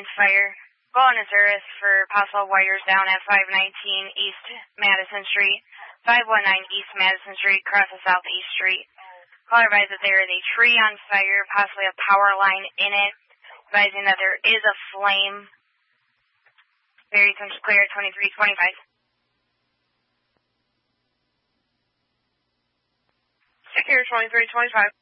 Indians fire. Call in a service for possible wires down at 519 East Madison Street, 519 East Madison Street, across the Southeast Street. Caller advised that there is a tree on fire, possibly a power line in it, advising that there is a flame. Very clear at 2325. Secure 2325.